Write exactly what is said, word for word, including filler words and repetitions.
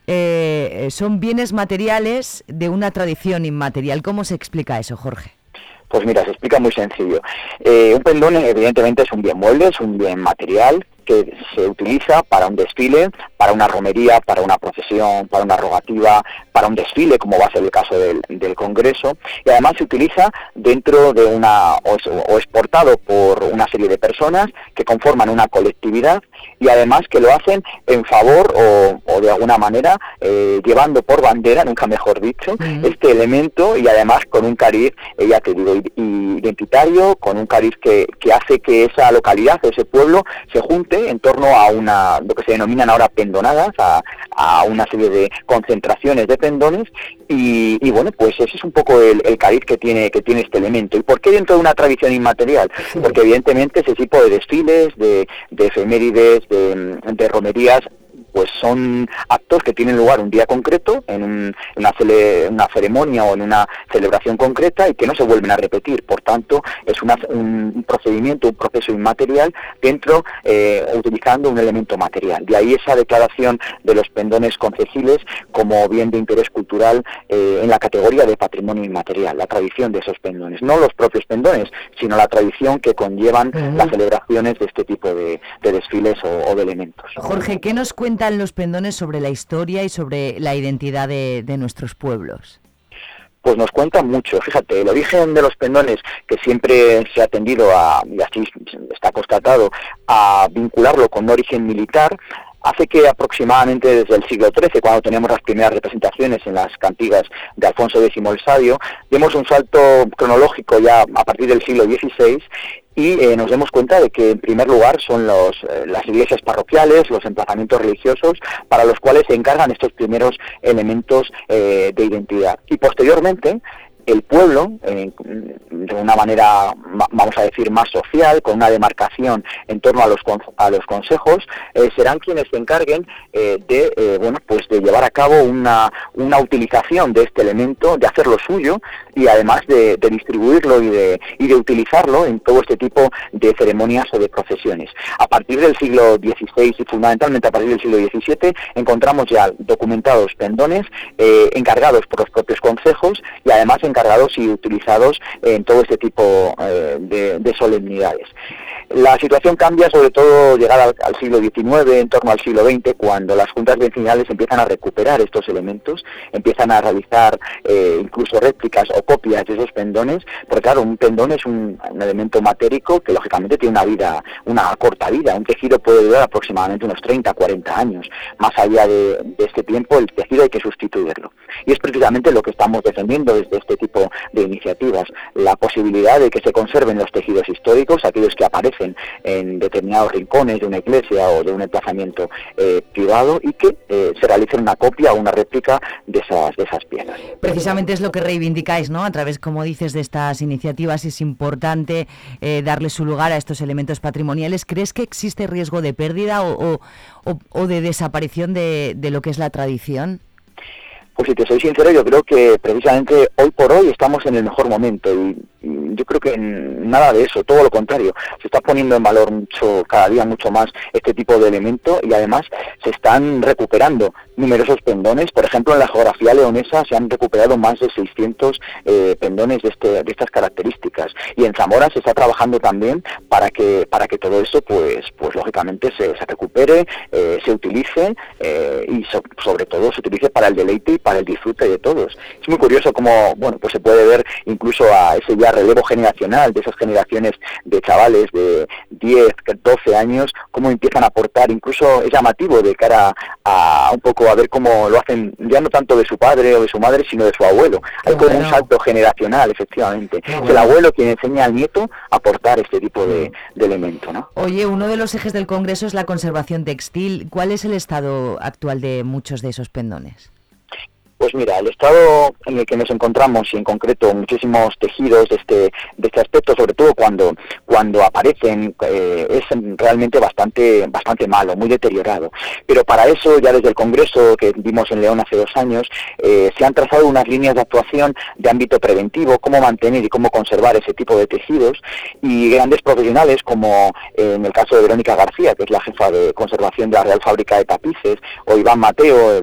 eh, son bienes materiales de una tradición inmaterial. ¿Cómo se explica eso, Jorge? Pues mira, se explica muy sencillo. Eh, un pendón evidentemente es un bien mueble, es un bien material que se utiliza para un desfile, para una romería, para una procesión, para una rogativa, para un desfile, como va a ser el caso del, del Congreso, y además se utiliza dentro de una, o es, o es portado por una serie de personas que conforman una colectividad, y además que lo hacen en favor o, o de alguna manera eh, llevando por bandera, nunca mejor dicho, mm. este elemento, y además con un cariz, eh, ya te digo, identitario, con un cariz que, que hace que esa localidad, ese pueblo, se junte en torno a una, lo que se denominan ahora pendonadas, a, a una serie de concentraciones de pendones, y, y bueno, pues ese es un poco el, el cariz que tiene que tiene este elemento. ¿Y por qué dentro de una tradición inmaterial? Sí. Porque evidentemente ese tipo de desfiles, de, de efemérides, de, de romerías, pues son actos que tienen lugar un día concreto, en, un, en una, cele, una ceremonia o en una celebración concreta, y que no se vuelven a repetir. Por tanto, es una, un procedimiento, un proceso inmaterial dentro, eh, utilizando un elemento material. De ahí esa declaración de los pendones concesiles como bien de interés cultural eh, en la categoría de patrimonio inmaterial, la tradición de esos pendones. No los propios pendones, sino la tradición que conllevan uh-huh. las celebraciones de este tipo de, de desfiles o, o de elementos. Jorge, ¿qué nos cuenta los pendones sobre la historia y sobre la identidad de, de nuestros pueblos? Pues nos cuentan mucho. Fíjate, el origen de los pendones, que siempre se ha tendido a, y así está constatado, a vincularlo con un origen militar, hace que aproximadamente desde el siglo trece, cuando teníamos las primeras representaciones en las cantigas de Alfonso X el Sabio, demos un salto cronológico ya a partir del siglo dieciséis, y eh, nos demos cuenta de que en primer lugar son los, eh, las iglesias parroquiales, los emplazamientos religiosos, para los cuales se encargan estos primeros elementos eh, de identidad. Y posteriormente, el pueblo, eh, de una manera, vamos a decir, más social, con una demarcación en torno a los a los consejos, eh, serán quienes se encarguen eh, de, eh, bueno, pues de llevar a cabo una una utilización de este elemento, de hacerlo suyo, y además de, de distribuirlo y de y de utilizarlo en todo este tipo de ceremonias o de procesiones. A partir del siglo dieciséis y fundamentalmente a partir del siglo diecisiete encontramos ya documentados pendones eh, encargados por los propios consejos, y además en encargados y utilizados en todo este tipo eh, de, de solemnidades. La situación cambia sobre todo llegada al, al siglo diecinueve, en torno al siglo veinte, cuando las juntas vecinales empiezan a recuperar estos elementos, empiezan a realizar eh, incluso réplicas o copias de esos pendones, porque claro, un pendón es un, un elemento matérico que lógicamente tiene una vida, una corta vida. Un tejido puede durar aproximadamente unos treinta, cuarenta años. Más allá de, de este tiempo, el tejido hay que sustituirlo. Y es precisamente lo que estamos defendiendo desde este tipo de iniciativas, la posibilidad de que se conserven los tejidos históricos, aquellos que aparecen en determinados rincones de una iglesia o de un emplazamiento eh, privado, y que eh, se realice una copia o una réplica de esas, de esas piezas. Precisamente es lo que reivindicáis, ¿no? A través, como dices, de estas iniciativas es importante eh, darle su lugar a estos elementos patrimoniales. ¿Crees que existe riesgo de pérdida o, o, o, o de desaparición de, de lo que es la tradición? Pues si te soy sincero, yo creo que precisamente hoy por hoy estamos en el mejor momento, y, y yo creo que nada de eso, todo lo contrario. Se está poniendo en valor mucho, cada día mucho más este tipo de elemento, y además se están recuperando numerosos pendones. Por ejemplo, en la geografía leonesa se han recuperado más de seiscientos eh, pendones de, este, de estas características, y en Zamora se está trabajando también para que para que todo eso, pues pues lógicamente se, se recupere, eh, se utilice eh, y so, sobre todo se utilice para el deleite y para el disfrute de todos. Es muy curioso cómo, bueno, pues se puede ver incluso a ese ya relevo generacional de esas generaciones de chavales de diez, doce años, cómo empiezan a aportar. Incluso es llamativo de cara a, a un poco a ver cómo lo hacen, ya no tanto de su padre o de su madre, sino de su abuelo. Qué Hay como bueno. un salto generacional, efectivamente. Qué es bueno. el abuelo quien enseña al nieto a aportar este tipo de, de elemento, ¿no? Oye, uno de los ejes del Congreso es la conservación textil. ¿Cuál es el estado actual de muchos de esos pendones? Pues mira, el estado en el que nos encontramos, y en concreto muchísimos tejidos de este de este aspecto, sobre todo cuando cuando aparecen, eh, es realmente bastante bastante malo, muy deteriorado. Pero para eso, ya desde el Congreso que vimos en León hace dos años, eh, se han trazado unas líneas de actuación de ámbito preventivo, cómo mantener y cómo conservar ese tipo de tejidos, y grandes profesionales como eh, en el caso de Verónica García, que es la jefa de conservación de la Real Fábrica de Tapices, o Iván Mateo,